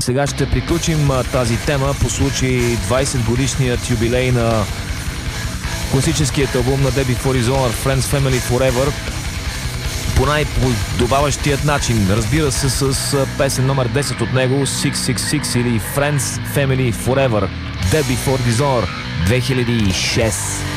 Сега ще приключим тази тема по случай 20 годишният юбилей на класическият албум на Debbie for His Honor Friends Family Forever по най-подобаващият начин. Разбира се, с песен номер 10 от него, 666 или Friends Family Forever, Debbie for His Honor 2006.